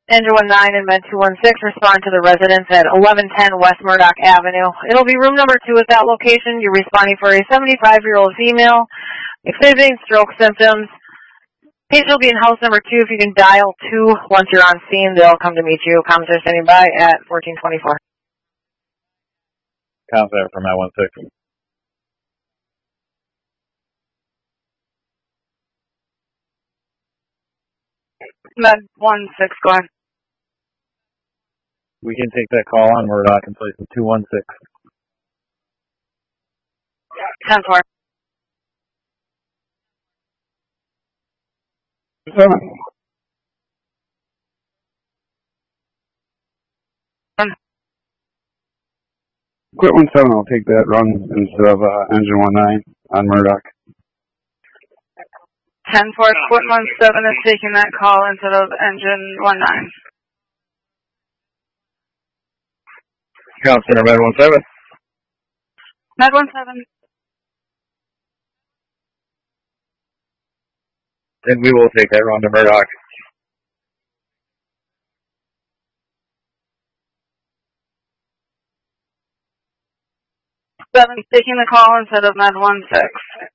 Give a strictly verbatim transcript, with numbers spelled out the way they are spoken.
Engine one nine and Med two one six respond to the residence at eleven ten West Murdoch Avenue. It'll be room number two at that location. You're responding for a seventy-five-year-old female exhibiting stroke symptoms. Patient will be in house number two. If you can dial two once you're on scene, they'll come to meet you. Comms are standing by at fourteen twenty-four. Comms there for Med one six. Med one six, go ahead. We can take that call on Murdoch and place in two one six. ten four. Seven. Quit one seven, I'll take that run instead of uh, engine one nine on Murdoch. ten four, quit one seven is taking that call instead of engine one nine. Comm Center, Med one seven. Med one seven. And we will take that run to Murdoch. seven taking the call instead of Med one six.